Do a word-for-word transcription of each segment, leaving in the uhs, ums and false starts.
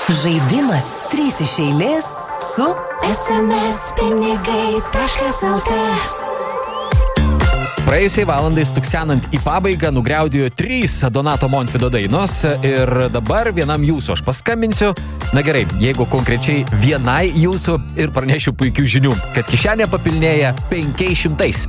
Žaidimas trys iš eilės su es em es pinigai taškas lt. Praėjusiai valandai stuksenant į pabaigą nugriaudėjo trys Donato Montvydo dainos ir dabar vienam jūsų aš paskambinsiu. Na gerai, jeigu konkrečiai vienai jūsų ir pranešiu puikių žinių, kad kišenė papilnėja penkiais šimtais.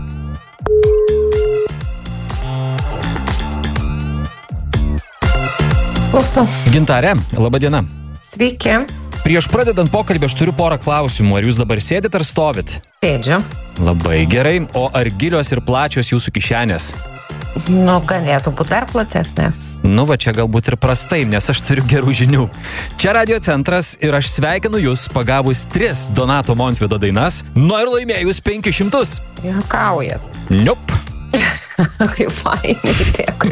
Klausu. Gintarė, laba diena. Sveiki. Prieš pradedant pokalbį aš turiu porą klausimų. Ar jūs dabar sėdit ar stovit? Sėdžiu. Labai gerai. O ar gilios ir plačios jūsų kišenės? Nu, galėtų būti dar platesnės. Nu, va čia galbūt ir prastai, nes aš turiu gerų žinių. Čia Radio Centras ir aš sveikinu jūs pagavus tris Donato Montvydo dainas, nu ir laimėjus penkis šimtus. Juokaujat. Niup. Kaip fainai, dėkui.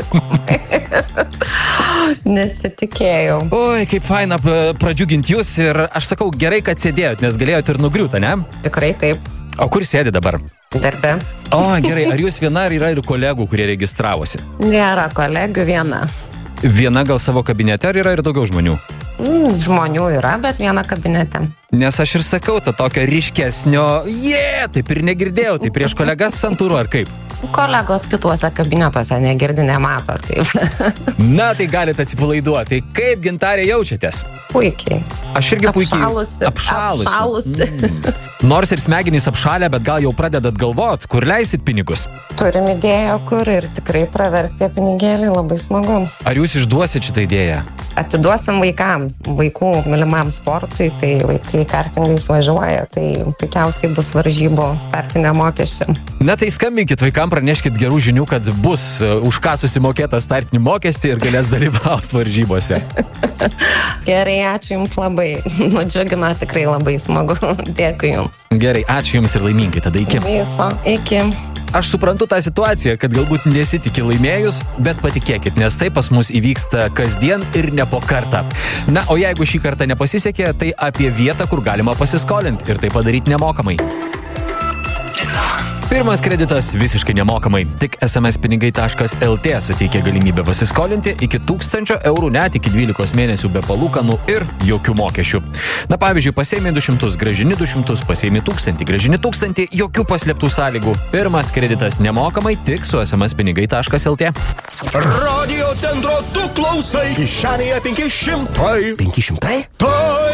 Nesitikėjau. Oi, kaip faina pradžiuginti jūs ir aš sakau, gerai, kad sėdėjot, nes galėjot ir nugriūti, ne? Tikrai taip. O kur sėdi dabar? Darbe. O, gerai, ar jūs viena ar yra ir kolegų, kurie registravosi? Nėra kolegų, viena. Viena gal savo kabinete ar yra ir daugiau žmonių? Mm, žmonių yra, bet viena kabinete. Nes aš ir sakau, to tokio ryškesnio, jie, yeah, taip ir negirdėjau, tai prieš kolegas santūru ar kaip? Kolegos kituose kabinetuose negirdi, nemato, taip. Na, tai galite atsipalaiduoti. Tai kaip, Gintarė, jaučiatės? Puikiai. Aš irgi puikiai. Apšalusi. Apšalusi. Apšalusi. Mm. Nors ir smegenys apšalę, bet gal jau pradedat galvot, kur leisit pinigus? Turim idėją, kur ir tikrai pravers tie pinigėliai, labai smagu. Ar jūs išduosit šitą idėją? Atiduosim vaikam, vaikų mylimam sportui, tai vaikai kartingais važiuoja, tai puikiausiai bus varžybų startinio mokesčio. Na tai skambinkit vaikam, praneškit gerų žinių, kad bus už ką susimokėta startinį mokestį ir galės dalyvauti varžybose. Gerai, ačiū Jums labai. Nudžiugino tikrai labai smagu. Dėkui Jums. Gerai, ačiū Jums ir laimingai. Tada iki. Viso, iki. Aš suprantu tą situaciją, kad galbūt nesitiki laimėjus, bet patikėkit, nes tai pas mus įvyksta kasdien ir ne po kartą. Na, o jeigu šį kartą nepasisekė, tai apie vietą, kur galima pasiskolinti ir tai padaryti nemokamai. Pirmas kreditas visiškai nemokamai. Tik es em es pinigai taškas lt suteikia galimybę pasiskolinti iki tūkstančio eurų net iki dvylikos mėnesių be palūkanų ir jokių mokesčių. Na, pavyzdžiui, pasiėmė du šimtus, gražini du šimtus, pasiėmė tūkstantį, gražini tūkstantį, jokių paslėptų sąlygų. Pirmas kreditas nemokamai tik su es em es pinigai taškas lt. Radio Centro tu klausai. Kišenėje penki šimtai. penki šimtai? Tai